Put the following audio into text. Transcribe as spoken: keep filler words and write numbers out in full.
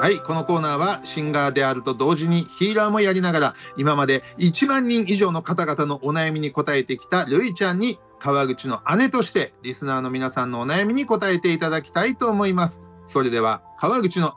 はい、このコーナーはシンガーであると同時にヒーラーもやりながら、今までいちまんにん以上の方々のお悩みに答えてきたるいちゃんに、川口の姉としてリスナーの皆さんのお悩みに答えていただきたいと思います。それでは川口の